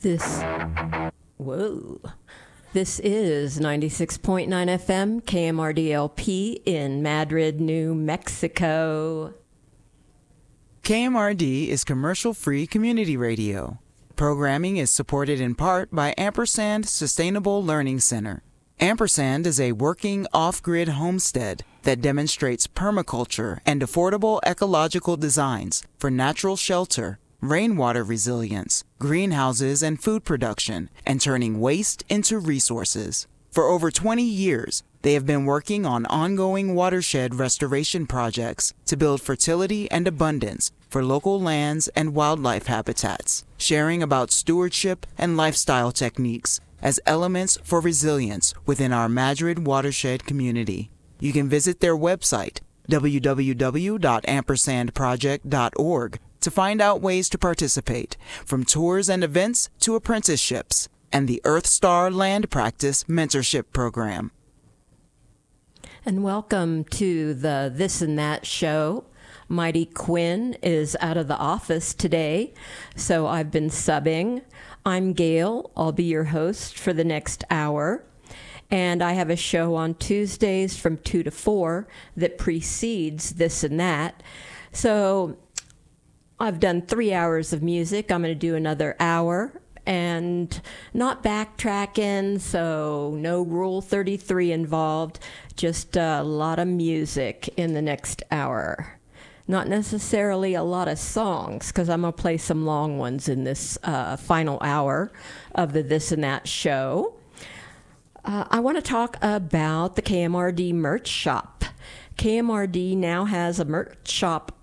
This is 96.9 FM KMRD-LP in Madrid, New Mexico. KMRD is commercial-free community radio. Programming is supported in part by Ampersand Sustainable Learning Center. Ampersand is a working off-grid homestead that demonstrates permaculture and affordable ecological designs for natural shelter, rainwater resilience, greenhouses and food production, and turning waste into resources. For over 20 years, they have been working on ongoing watershed restoration projects to build fertility and abundance for local lands and wildlife habitats, sharing about stewardship and lifestyle techniques as elements for resilience within our Madrid watershed community. You can visit their website, www.ampersandproject.org, to find out ways to participate, from tours and events to apprenticeships, and the Earth Star Land Practice Mentorship Program. And welcome to the This and That show. Mighty Quinn is out of the office today, so I've been subbing. I'm Gail. I'll be your host for the next hour. And I have a show on Tuesdays from 2 to 4 that precedes This and That. So I've done 3 hours of music. I'm going to do another hour and not backtracking, so no Rule 33 involved, just a lot of music in the next hour. Not necessarily a lot of songs, because I'm going to play some long ones in this final hour of the This and That show. I want to talk about the KMRD merch shop. KMRD now has a merch shop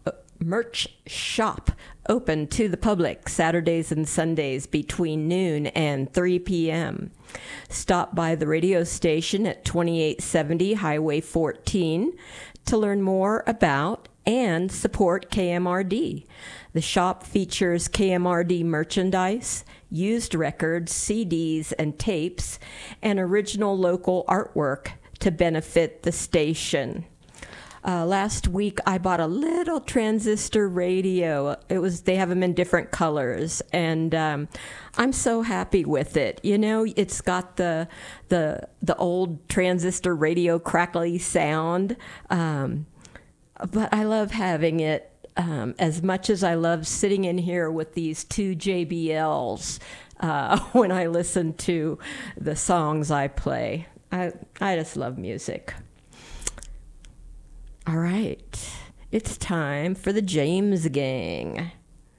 open to the public Saturdays and Sundays between noon and 3 p.m. Stop by the radio station at 2870 Highway 14 to learn more about and support KMRD. The shop features KMRD merchandise, used records, CDs, and tapes, and original local artwork to benefit the station. Last week, I bought a little transistor radio. They have them in different colors, and I'm so happy with it. You know, it's got the old transistor radio crackly sound, but I love having it as much as I love sitting in here with these two JBLs when I listen to the songs I play. I just love music. All right, it's time for the James Gang.